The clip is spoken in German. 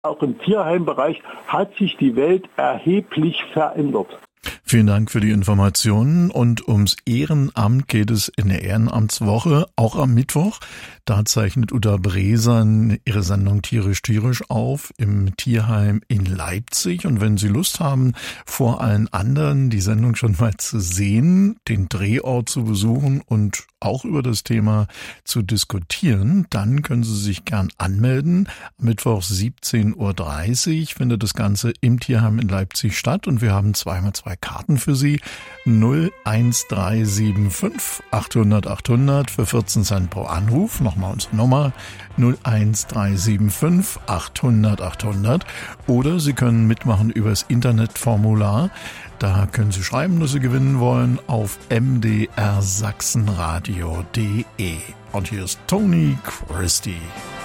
Auch im Tierheimbereich hat sich die Welt erheblich verändert. Vielen Dank für die Informationen. Und ums Ehrenamt geht es in der Ehrenamtswoche, auch am Mittwoch. Da zeichnet Uta Bresan ihre Sendung Tierisch auf im Tierheim in Leipzig. Und wenn Sie Lust haben, vor allen anderen die Sendung schon mal zu sehen, den Drehort zu besuchen und auch über das Thema zu diskutieren, dann können Sie sich gern anmelden. Mittwoch 17:30 Uhr findet das Ganze im Tierheim in Leipzig statt und wir haben 2x2 Karten für Sie. 01375 800 800 für 14 Cent pro Anruf. Nochmal unsere Nummer 01375 800 800. Oder Sie können mitmachen über das Internetformular. Da können Sie schreiben, dass Sie gewinnen wollen auf mdrsachsenradio.de. Und hier ist Tony Christie.